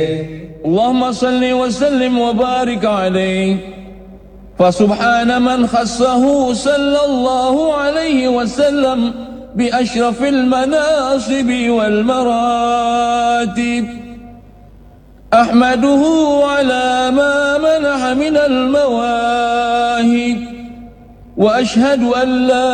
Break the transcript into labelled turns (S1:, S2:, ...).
S1: اللهم صل وسلم وبارك عليه. فسبحان من خصه صلى الله عليه وسلم بأشرف المناصب والمراتب. أحمده على ما منح من المواهب، وأشهد أن لا